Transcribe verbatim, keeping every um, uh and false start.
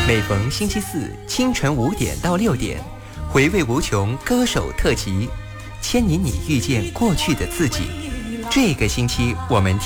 每逢星期四清晨五点到六点，回味无穷歌手特辑，牵引你遇见过去的自己。这个星期我们听